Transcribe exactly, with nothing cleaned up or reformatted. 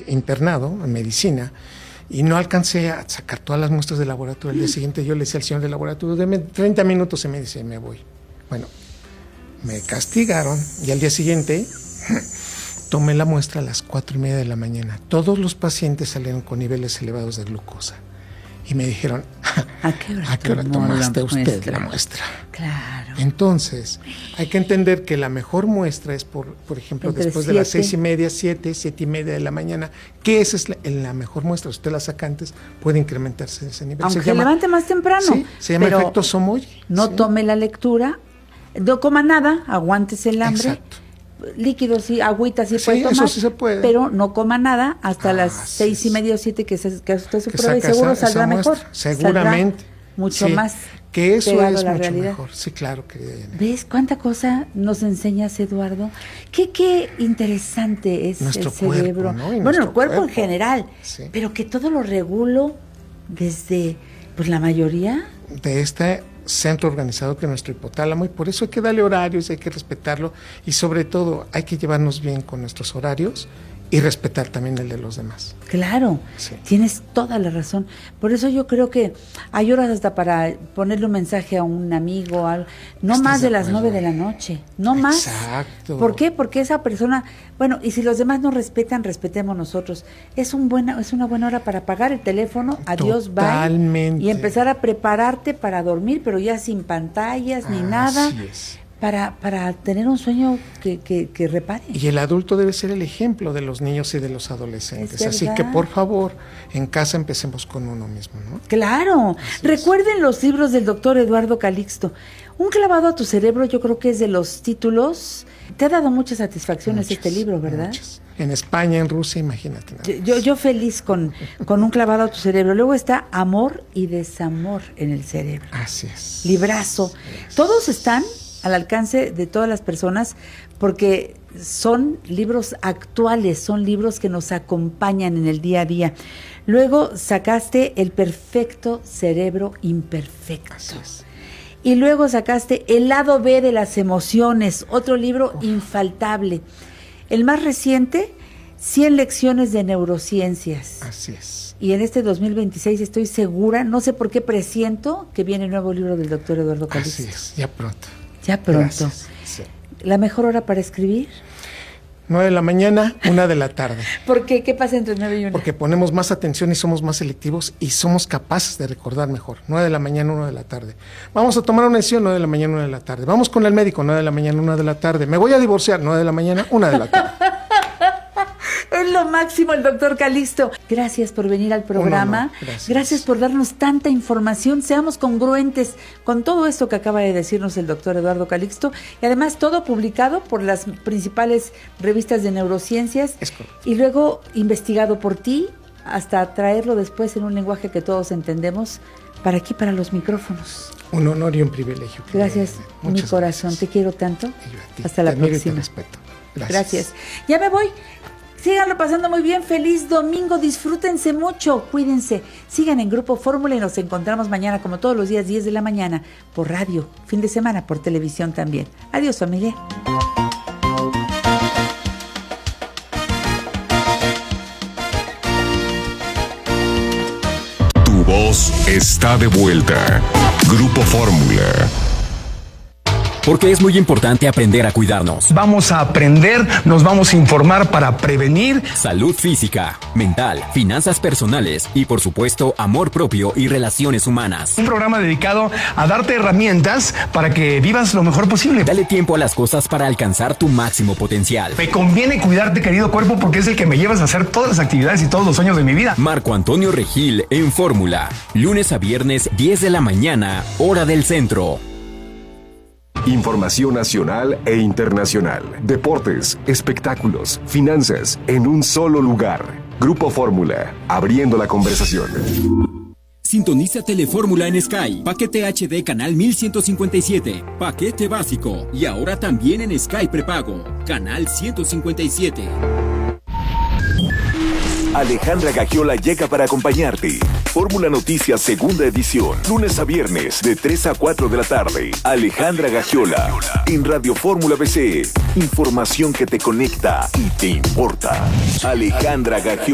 estuve internado en medicina y no alcancé a sacar todas las muestras de laboratorio. Al día siguiente yo le decía al señor del laboratorio, deme treinta minutos y me dice, me voy. Bueno, me castigaron y al día siguiente tomé la muestra a las cuatro y media de la mañana. Todos los pacientes salieron con niveles elevados de glucosa. Y me dijeron, ¿a qué hora, ¿a qué hora tomaste la usted muestra? la muestra? Claro. Entonces, hay que entender que la mejor muestra es, por, por ejemplo, Entre después siete. de las seis y media, siete, siete y media de la mañana, que esa es la, la mejor muestra. Si usted la saca antes, puede incrementarse ese nivel. Aunque se se llama, levante más temprano. Sí, se llama pero efecto Somogy. No ¿sí? tome la lectura, no coma nada, aguántese el hambre. Exacto. Líquidos y agüita sí, Sí, puede eso tomar, sí se puede. pero no coma nada hasta Ah, las sí, seis y sí. media o siete que, se, que usted se Que pruebe y saca seguro esa- esa saldrá mejor. muestra. Seguramente. Saldrá mucho Sí, más que eso pegado es a la mucho realidad. mejor. Sí, claro, querida Yanira. ¿Ves cuánta cosa nos enseñas, Eduardo? Qué, qué interesante es Nuestro el cerebro. cuerpo, ¿no? Y Bueno, nuestro el cuerpo, cuerpo. en general, Sí. pero que todo lo regulo desde, pues la mayoría. De este centro organizado que es nuestro hipotálamo, y por eso hay que darle horarios, hay que respetarlo, y sobre todo hay que llevarnos bien con nuestros horarios y respetar también el de los demás. Claro, Sí. tienes toda la razón. Por eso yo creo que hay horas hasta para ponerle un mensaje a un amigo, algo. No ¿Estás más de de las acuerdo? nueve de la noche, no más. Exacto. ¿Por qué? Porque esa persona, bueno, y si los demás no respetan, respetemos nosotros. Es un buena, es una buena hora para apagar el teléfono, adiós, bye, Totalmente. y empezar a prepararte para dormir, pero ya sin pantallas ni Así nada. es. Para, para tener un sueño que, que, que repare. Y el adulto debe ser el ejemplo de los niños y de los adolescentes. Es Así verdad. que, por favor, en casa empecemos con uno mismo, ¿no? Claro. Así Recuerden los libros del doctor Eduardo Calixto. Un clavado a tu cerebro, yo creo que es de los títulos. Te ha dado muchas satisfacciones Muchas, este libro, ¿verdad? muchas. En España, en Rusia, imagínate. nada Yo, más. yo, yo feliz con, con un clavado a tu cerebro. Luego está Amor y Desamor en el cerebro. Así es. Librazo. Todos están al alcance de todas las personas porque son libros actuales, son libros que nos acompañan en el día a día. Luego sacaste El perfecto cerebro imperfecto. Así es. Y luego sacaste El lado B de las emociones, otro libro infaltable. El más reciente, cien lecciones de neurociencias. Así es. Y en este dos mil veintiséis estoy segura, no sé por qué presiento que viene el nuevo libro del doctor Eduardo Calixto. Así es, ya pronto. Ya pronto. Gracias. Sí. ¿La mejor hora para escribir? nueve de la mañana, una de la tarde. ¿Por qué? ¿Qué pasa entre nueve y una? Porque ponemos más atención y somos más selectivos y somos capaces de recordar mejor. nueve de la mañana, una de la tarde. Vamos a tomar una decisión, nueve de la mañana, una de la tarde. Vamos con el médico, nueve de la mañana, una de la tarde. Me voy a divorciar, nueve de la mañana, una de la tarde. Es lo máximo el doctor Calixto. Gracias por venir al programa. Un honor. Gracias. Gracias por darnos tanta información. Seamos congruentes con todo esto que acaba de decirnos el doctor Eduardo Calixto. Y además todo publicado por las principales revistas de neurociencias. Es correcto. Y luego investigado por ti hasta traerlo después en un lenguaje que todos entendemos para aquí, para los micrófonos. Un honor y un privilegio. Gracias, Muchas mi corazón. gracias. Te quiero tanto. Y yo a ti. Hasta la Te admiro y te próxima. respeto. Gracias. Gracias. Ya me voy. Síganlo pasando muy bien. Feliz domingo. Disfrútense mucho. Cuídense. Sigan en Grupo Fórmula y nos encontramos mañana, como todos los días, diez de la mañana, por radio. Fin de semana, por televisión también. Adiós, familia. Tu voz está de vuelta. Grupo Fórmula. Porque es muy importante aprender a cuidarnos. Vamos a aprender, nos vamos a informar para prevenir. Salud física, mental, finanzas personales y, por supuesto, amor propio y relaciones humanas. Un programa dedicado a darte herramientas para que vivas lo mejor posible. Dale tiempo a las cosas para alcanzar tu máximo potencial. Me conviene cuidarte, querido cuerpo, porque es el que me llevas a hacer todas las actividades y todos los sueños de mi vida. Marco Antonio Regil en Fórmula. Lunes a viernes, diez de la mañana, hora del centro. Información nacional e internacional. Deportes, espectáculos, finanzas, en un solo lugar. Grupo Fórmula, abriendo la conversación. Sintoniza Telefórmula en Sky. Paquete H D canal mil ciento cincuenta y siete. Paquete básico. Y ahora también en Sky prepago. Canal ciento cincuenta y siete. Alejandra Gagiola llega para acompañarte. Fórmula Noticias segunda edición. Lunes a viernes de tres a cuatro de la tarde. Alejandra Gagiola. En Radio Fórmula B C. Información que te conecta y te importa. Alejandra Gagiola.